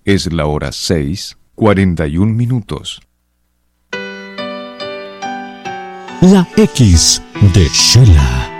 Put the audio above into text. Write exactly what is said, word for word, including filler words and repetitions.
Es la hora seis, cuarenta y un minutos. La X de Shela.